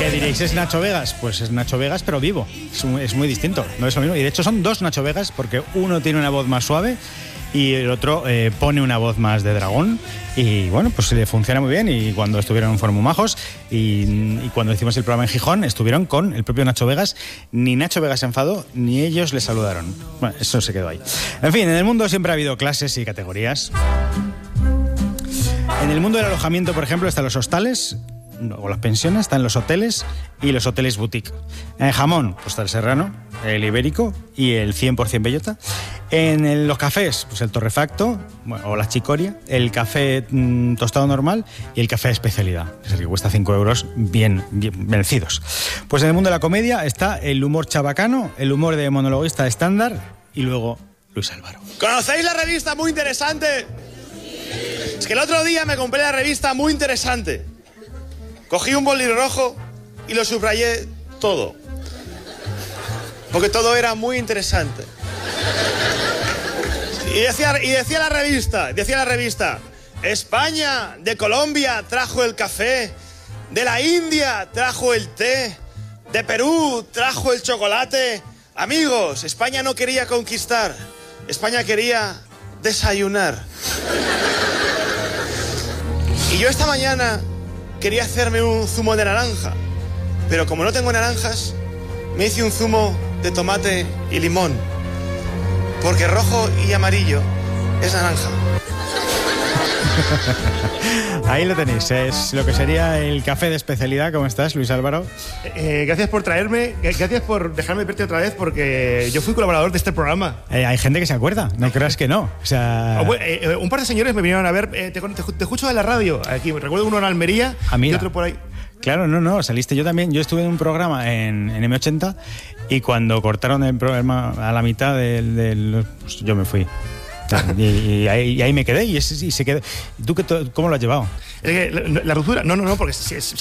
¿Qué diréis? ¿Es Nacho Vegas? Pues es Nacho Vegas, pero vivo. Es muy distinto, no es lo mismo. Y de hecho son dos Nacho Vegas, porque uno tiene una voz más suave y el otro pone una voz más de dragón. Y bueno, pues le funciona muy bien. Y cuando estuvieron fueron muy majos. Y cuando hicimos el programa en Gijón, estuvieron con el propio Nacho Vegas. Ni Nacho Vegas se enfadó, ni ellos le saludaron. Bueno, eso se quedó ahí. En fin, en el mundo siempre ha habido clases y categorías. En el mundo del alojamiento, por ejemplo, están los hostales o las pensiones, están los hoteles y los hoteles boutique. En jamón, pues está el serrano, el ibérico y el 100% bellota. En los cafés, pues el torrefacto, bueno, o la chicoria, el café tostado normal y el café de especialidad, es decir, que cuesta 5 euros bien merecidos. Pues en el mundo de la comedia está el humor chabacano, el humor de monologuista estándar y luego Luis Álvaro. ¿Conocéis la revista Muy Interesante? Es que el otro día me compré la revista Muy Interesante. Cogí un boli rojo y lo subrayé todo. Porque todo era muy interesante. Y decía la revista, España de Colombia trajo el café, de la India trajo el té, de Perú trajo el chocolate. Amigos, España no quería conquistar, España quería desayunar. Y yo esta mañana quería hacerme un zumo de naranja, pero como no tengo naranjas, me hice un zumo de tomate y limón, porque rojo y amarillo es naranja. Ahí lo tenéis, es lo que sería el café de especialidad. ¿Cómo estás, Luis Álvaro? Gracias por traerme, gracias por dejarme verte otra vez, porque yo fui colaborador de este programa. Hay gente que se acuerda, no creas que no. O sea... un par de señores me vinieron a ver, te escucho de la radio, aquí, recuerdo uno en Almería y otro por ahí. Claro, no, saliste yo también. Yo estuve en un programa en M80 y cuando cortaron el programa a la mitad pues yo me fui. Y ahí me quedé y se quedó. ¿Tú cómo lo has llevado? La ruptura, no, porque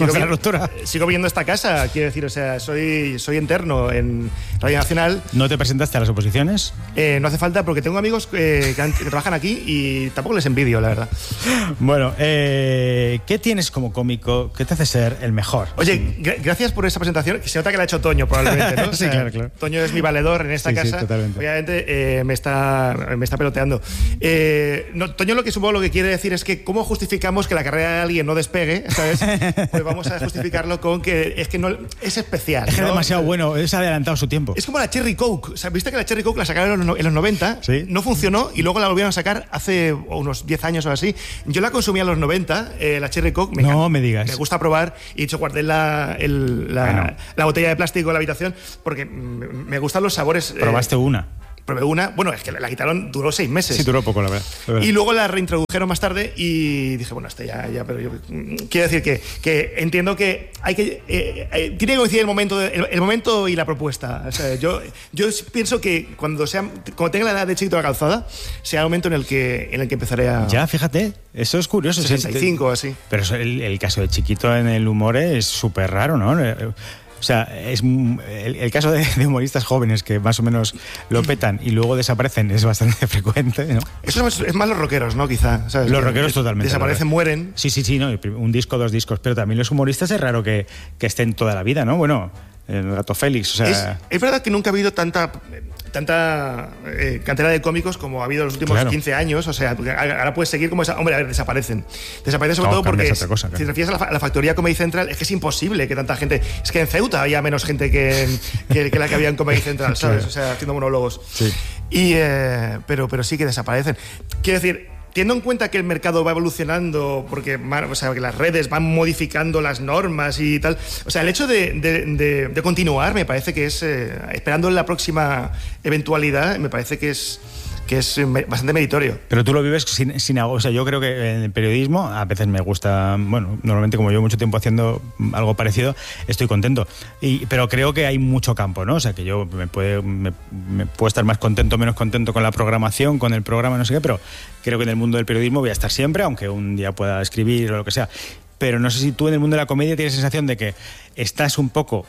sigo viendo esta casa, quiero decir, o sea, soy interno en Radio Nacional. ¿No te presentaste a las oposiciones? No hace falta, porque tengo amigos que trabajan aquí y tampoco les envidio, la verdad. Bueno, ¿qué tienes como cómico que te hace ser el mejor? Oye, gracias por esa presentación, que se nota que la ha hecho Toño probablemente, ¿no? Sí, claro. Toño es mi valedor en esta casa. Sí, totalmente. Obviamente me está peloteando. Toño supongo lo que quiere decir es que cómo justificamos que la carrera de alguien no despegue, ¿sabes? Pues vamos a justificarlo con que no es especial. Es que es demasiado bueno, es adelantado su tiempo. Es como la Cherry Coke. O sea, viste que la Cherry Coke la sacaron en los 90, ¿sí? No funcionó y luego la volvieron a sacar hace unos 10 años o así. Yo la consumía en los 90, la Cherry Coke. No me digas. Me gusta probar y de hecho guardé la botella de plástico en la habitación porque me gustan los sabores. ¿Probaste una? Probé una, bueno, es que la quitaron, duró 6 meses. Sí, duró poco, la verdad. Y luego la reintrodujeron más tarde y dije, bueno, ya, pero yo quiero decir que entiendo que hay que tiene que coincidir el momento y la propuesta. O sea, yo pienso que cuando tenga la edad de Chiquito de la Calzada, sea el momento en el que empezaré a... Ya, fíjate, eso es curioso. 65 o así. Pero el caso de Chiquito en el humor es súper raro, ¿no? O sea, es el caso de humoristas jóvenes que más o menos lo petan y luego desaparecen es bastante frecuente, ¿no? Eso es más los rockeros, ¿no? Quizá, ¿sabes? Los rockeros totalmente. Desaparecen, mueren. Sí, no, un disco, 2 discos, pero también los humoristas es raro que estén toda la vida, ¿no? Bueno, el Gato Félix, o sea... Es verdad que nunca ha habido tanta cantera de cómicos como ha habido en los últimos 15 años, o sea, ahora puedes seguir como esa... Hombre, a ver, desaparecen sobre todo porque otra cosa, si te refieres a la factoría Comedy Central, es que es imposible que tanta gente... Es que en Ceuta había menos gente que la que había en Comedy Central, ¿sabes? Claro. O sea, haciendo monólogos. Sí. Pero sí que desaparecen. Quiero decir, teniendo en cuenta que el mercado va evolucionando, porque que las redes van modificando las normas y tal, o sea, el hecho de continuar me parece que es, esperando la próxima eventualidad, me parece que es bastante meritorio. Pero tú lo vives sin algo. O sea, yo creo que en el periodismo a veces me gusta, bueno, normalmente como llevo mucho tiempo haciendo algo parecido, estoy contento. Pero creo que hay mucho campo, ¿no? O sea, que yo me puedo estar más contento o menos contento con la programación, con el programa, no sé qué, pero creo que en el mundo del periodismo voy a estar siempre, aunque un día pueda escribir o lo que sea. pero no sé si tú en el mundo de la comedia tienes la sensación de que estás un poco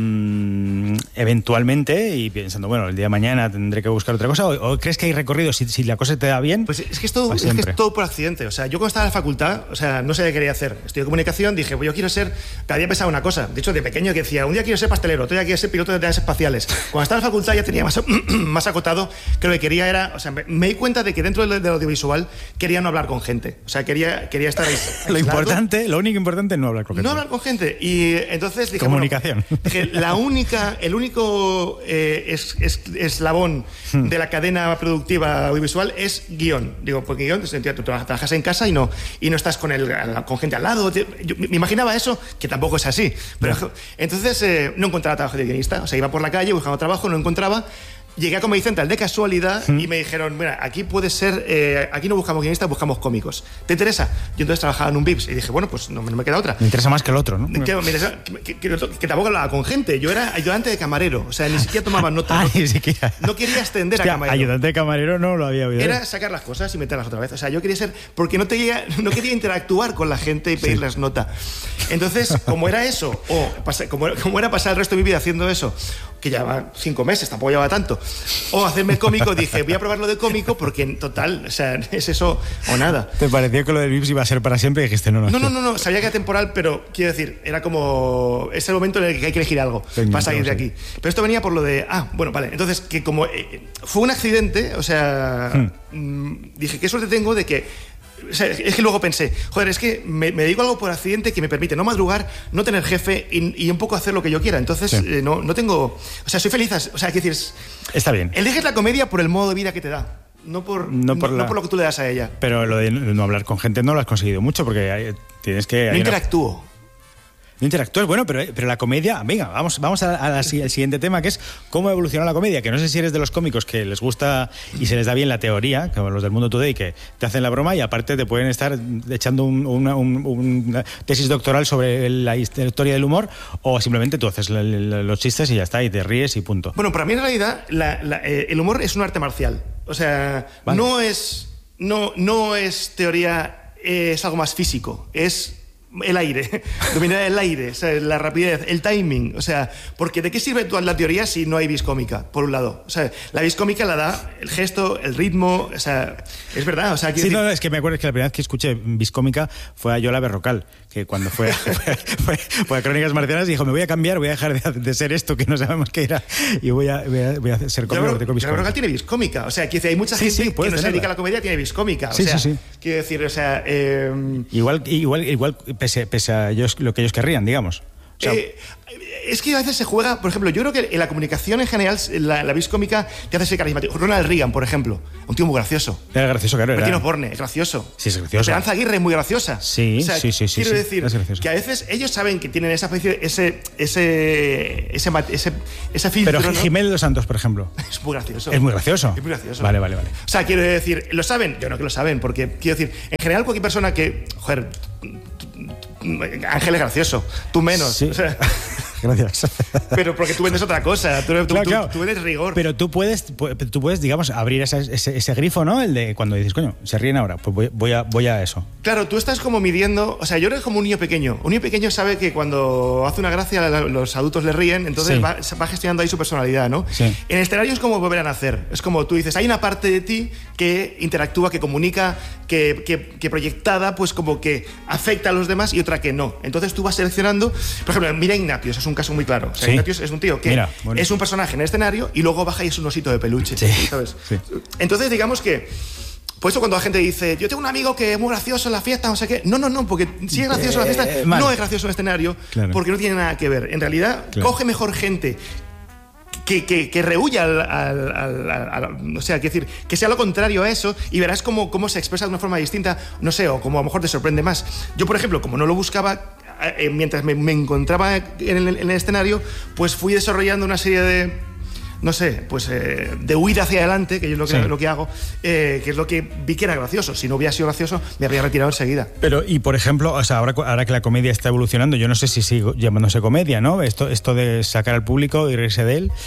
eventualmente y pensando, bueno, el día de mañana tendré que buscar otra cosa, o crees que hay recorrido si la cosa te da bien. Pues es que es todo por accidente. O sea, yo cuando estaba en la facultad, o sea, no sabía qué quería hacer. Estudié comunicación, dije, pues yo quiero ser, cada día pensaba una cosa. De hecho, de pequeño que decía, un día quiero ser pastelero, otro día quiero ser piloto de naves espaciales. Cuando estaba en la facultad ya tenía más acotado que lo que quería era, o sea, me di cuenta de que dentro del audiovisual quería no habbar con gente. O sea, quería estar ahí. Lo único importante es no hablar con gente. No hablar con gente. Y entonces dije, comunicación. Bueno, dije, el único eslabón de la cadena productiva audiovisual es guión. Digo, porque guión, tú trabajas en casa y no estás con gente al lado. Yo me imaginaba eso, que tampoco es así. Pero entonces no encontraba trabajo de guionista. O sea, iba por la calle buscando trabajo, no encontraba. Llegué a Comedy Central de casualidad y me dijeron, mira, aquí puede ser, aquí no buscamos guionistas, buscamos cómicos. ¿Te interesa? Yo entonces trabajaba en un Vips y dije, bueno, pues no me queda otra. Me interesa más que el otro, ¿no? Que tampoco hablaba con gente. Yo era ayudante de camarero, o sea, ni siquiera tomaba notas. Ni siquiera. No quería extender a camarero. Ayudante de camarero no lo había oído. Era sacar las cosas y meterlas otra vez. O sea, yo quería ser, porque no quería interactuar con la gente y pedirles nota. Entonces, como era eso, como era pasar el resto de mi vida haciendo eso, que llevaba 5 meses, tampoco llevaba tanto, o hacerme cómico, dije, voy a probar lo de cómico porque en total, o sea, es eso o nada. ¿Te pareció que lo del Vips iba a ser para siempre y dijiste no? No, sabía que era temporal, pero quiero decir, era como, es el momento en el que hay que elegir algo para salir de aquí. Pero esto venía por lo de, bueno, vale, entonces, que como fue un accidente, o sea, dije, qué suerte tengo de que, o sea, es que luego pensé, joder, es que me dedico a algo por accidente que me permite no madrugar, no tener jefe y un poco hacer lo que yo quiera. Entonces, no tengo... O sea, soy feliz. O sea, quiero decir... Está bien. Eliges la comedia por el modo de vida que te da. No por lo que tú le das a ella. Pero lo de no hablar con gente no lo has conseguido mucho porque tienes que... No interactúo. No interactúas, bueno, pero la comedia... Venga, vamos al siguiente tema, que es cómo evolucionó la comedia, que no sé si eres de los cómicos que les gusta y se les da bien la teoría, como los del Mundo Today, que te hacen la broma y aparte te pueden estar echando una tesis doctoral sobre la historia del humor, o simplemente tú haces los chistes y ya está, y te ríes y punto. Bueno, para mí en realidad el humor es un arte marcial. O sea, vale. no es teoría, es algo más físico, es... el aire, dominar el aire, o sea, la rapidez, el timing, o sea, porque ¿de qué sirve la teoría si no hay vis cómica, por un lado? O sea, la vis cómica la da el gesto, el ritmo, o sea, es verdad, o sea... Sí, no, es que me acuerdo que la primera vez que escuché vis cómica fue a Yola Berrocal, que cuando fue a Crónicas Marcianas dijo, me voy a cambiar, voy a dejar de ser esto que no sabemos qué era y voy a ser cómico. Yola Berrocal tiene vis cómica, o sea, que hay mucha gente que no se dedica a la comedia tiene vis cómica, o sea, quiero decir, o sea... Igual pese a lo que ellos querrían, digamos. O sea, es que a veces se juega, por ejemplo, yo creo que en la comunicación en general, la vis cómica te hace ser carismático. Ronald Reagan, por ejemplo, un tío muy gracioso. Era gracioso, claro. Martín Osborne, es gracioso. Sí, es gracioso. Esperanza Aguirre es muy graciosa. Sí, o sea, sí. Quiero decir que a veces ellos saben que tienen esa especie, ese filtro. Pero Jiménez Los Santos, por ejemplo. Es muy gracioso. Es muy gracioso. Es muy gracioso. Vale. O sea, quiero decir, ¿lo saben? Yo no que lo saben, porque quiero decir, en general cualquier persona que, joder, Ángel es gracioso, tú menos. Sí. O sea, gracias. Pero porque tú vendes otra cosa, tú vendes rigor. Pero tú puedes, digamos, abrir ese grifo, ¿no? El de cuando dices, coño, se ríen ahora, pues voy a eso. Claro, tú estás como midiendo, o sea, yo creo que es como un niño pequeño. Un niño pequeño sabe que cuando hace una gracia los adultos le ríen, entonces va gestionando ahí su personalidad, ¿no? Sí. En el escenario es como volver a nacer. Es como tú dices, hay una parte de ti que interactúa, que comunica, que proyectada, pues como que afecta a los demás y otra que no. Entonces tú vas seleccionando, por ejemplo, mira Ignatius, es un caso muy claro. O sea, Ignatius es un tío que es un personaje en el escenario y luego baja y es un osito de peluche, ¿sabes? Sí. Entonces digamos que por eso cuando la gente dice, yo tengo un amigo que es muy gracioso en la fiesta, no sé qué. No, porque si es gracioso en la fiesta, no es gracioso en el escenario, porque no tiene nada que ver. En realidad, coge mejor gente que rehuya o sea, quiero decir, que sea lo contrario a eso y verás cómo se expresa de una forma distinta, no sé, o como a lo mejor te sorprende más. Yo, por ejemplo, como no lo buscaba, mientras me encontraba en el escenario, pues fui desarrollando una serie no sé, pues de huida hacia adelante, que yo es lo que hago, que es lo que vi que era gracioso. Si no hubiera sido gracioso, me habría retirado enseguida. Pero, y por ejemplo, o sea, ahora que la comedia está evolucionando, yo no sé si sigue llamándose comedia, ¿no? Esto de sacar al público y reírse de él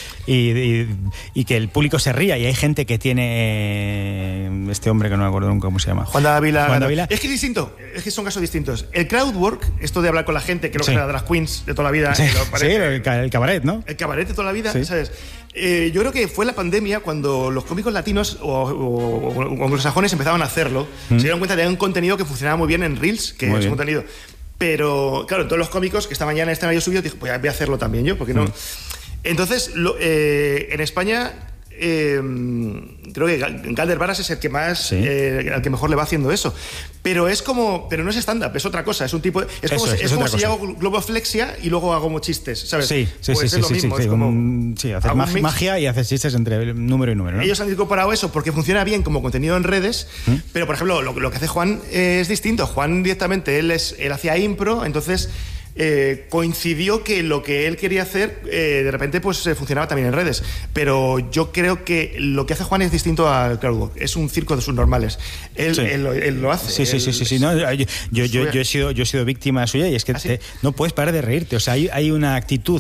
y que el público se ría. Y hay gente que tiene este hombre que no me acuerdo nunca cómo se llama. Juan Dávila. Juan Dávila. Es que es distinto, es que son casos distintos. El crowdwork, esto de hablar con la gente, que lo que era drag queens de toda la vida. Sí, el cabaret, ¿no? El cabaret de toda la vida, sí. ¿sabes? Yo creo que fue la pandemia cuando los cómicos latinos o anglosajones empezaban a hacerlo. Se dieron cuenta de que era un contenido que funcionaba muy bien en Reels, que es un contenido. Pero, claro, todos los cómicos que estaban ya en el escenario subido, dije, pues voy a hacerlo también yo, ¿por qué no? Entonces, en España, creo que Galder Varas es el que más, al que mejor le va haciendo eso. Pero no es stand-up, es otra cosa, es un tipo, es como si yo hago globoflexia y luego hago chistes, ¿sabes? Sí, pues es lo mismo, es como hacer magia y hacer chistes entre número y número, ¿no? Ellos han incorporado eso porque funciona bien como contenido en redes, pero por ejemplo, lo que hace Juan es distinto. Juan directamente, él hacía impro, entonces coincidió que lo que él quería hacer de repente pues funcionaba también en redes, pero yo creo que lo que hace Juan es distinto al crowdwork, es un circo de subnormales. Él lo hace. Sí. No, yo he sido víctima suya y es que no puedes parar de reírte, o sea, hay una actitud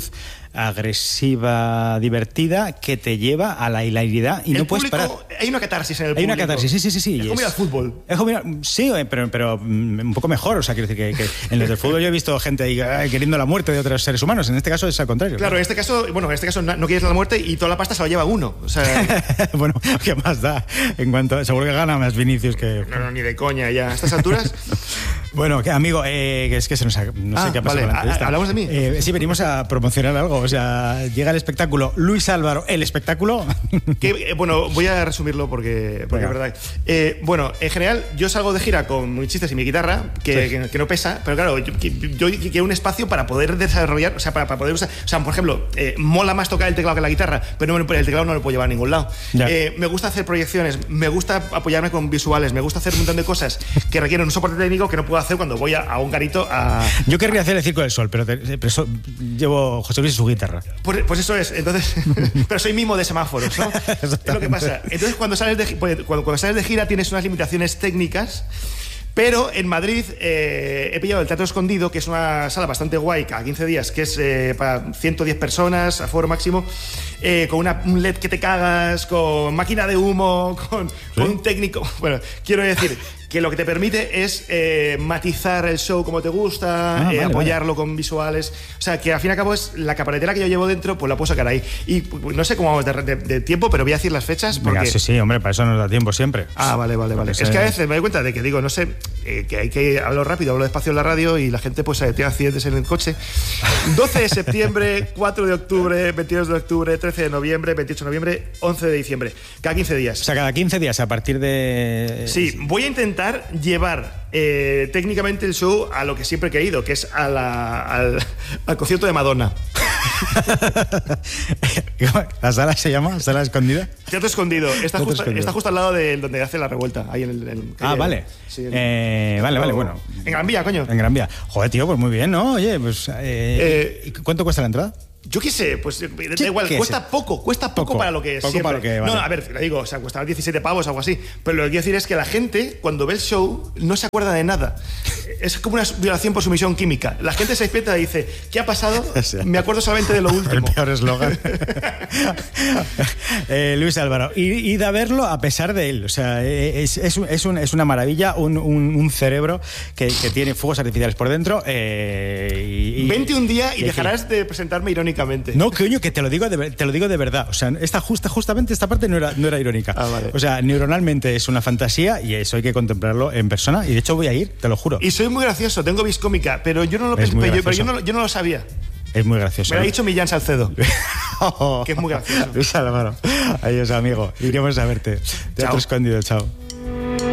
agresiva, divertida, que te lleva a la hilaridad y no puedes parar. Hay una catarsis en el público. Hay una catarsis, sí. Es como ir al fútbol. Sí, pero un poco mejor. O sea, quiero decir que en los del fútbol yo he visto gente ahí queriendo la muerte de otros seres humanos. En este caso es al contrario. Claro, en este caso no quieres la muerte y toda la pasta se la lleva uno. O sea, bueno, ¿qué más da? Seguro que gana más Vinicius que... No, ni de coña ya. A estas alturas... Bueno, amigo, que es que no sé qué ha pasado con la entrevista. ¿Hablamos de mí? Sí, venimos a promocionar algo. O sea, llega el espectáculo Luis Álvaro, el espectáculo. Bueno, voy a resumirlo porque es verdad. Bueno, en general, yo salgo de gira con mis chistes y mi guitarra, que no pesa, pero claro, yo quiero un espacio para poder desarrollar, o sea, para poder usar. O sea, por ejemplo, mola más tocar el teclado que la guitarra, pero el teclado no lo puedo llevar a ningún lado. Me gusta hacer proyecciones, me gusta apoyarme con visuales, me gusta hacer un montón de cosas que requieren un soporte técnico que no puedo hacer cuando voy a un garito a... Yo querría hacer el Circo del Sol, pero llevo José Luis y su guitarra. Pues eso es, entonces... pero soy mimo de semáforos, ¿no? Es lo que pasa. Entonces cuando sales de gira tienes unas limitaciones técnicas, pero en Madrid he pillado el Teatro Escondido, que es una sala bastante guay, cada 15 días, que es para 110 personas, aforo máximo, con un LED que te cagas, con máquina de humo, con un técnico... Bueno, quiero decir... que lo que te permite es matizar el show como te gusta, apoyarlo con visuales. O sea, que al fin y al cabo es la cabaretera que yo llevo dentro, pues la puedo sacar ahí. Y pues, no sé cómo vamos de tiempo, pero voy a decir las fechas. Porque... Venga, sí, hombre, para eso nos da tiempo siempre. Vale. Es que a veces me doy cuenta de que digo, no sé, que hay que hablar rápido, hablo despacio en la radio y la gente pues tiene accidentes en el coche. 12 de septiembre, 4 de octubre, 22 de octubre, 13 de noviembre, 28 de noviembre, 11 de diciembre. Cada 15 días. O sea, cada 15 días a partir de... Sí, voy a intentar llevar técnicamente el show a lo que siempre he querido, que es al concierto de Madonna. ¿La sala se llama? ¿Sala escondida? Teatro Escondido. Está justo al lado de donde hace la revuelta. Ahí vale. Sí, vale, bueno. En Gran Vía, coño. En Gran Vía. Joder, tío, pues muy bien, ¿no? Oye, pues... ¿cuánto cuesta la entrada? Yo qué sé, pues da igual, cuesta poco para lo que es. Poco para lo que vale. No, a ver, le digo, o sea, costaba 17 pavos o algo así. Pero lo que quiero decir es que la gente, cuando ve el show, no se acuerda de nada. Es como una violación por sumisión química. La gente se despierta y dice, ¿qué ha pasado? Me acuerdo solamente de lo último. El peor eslogan. Luis Álvaro. Id a verlo a pesar de él. O sea, es una maravilla, un cerebro que tiene fuegos artificiales por dentro. Vente un día y dejarás de presentarme irónicamente. No, coño, que te lo digo de verdad. O sea, justamente esta parte no era irónica. Vale. O sea, neuronalmente es una fantasía y eso hay que contemplarlo en persona. Y de hecho voy a ir, te lo juro. Y soy muy gracioso, tengo vis cómica, pero yo no lo pensé, pero yo no lo sabía. Es muy gracioso. Me lo ha dicho Millán Salcedo. Que es muy gracioso. Luis Álvaro. Adiós, amigo. Iremos a verte. Teatro Escondido, chao.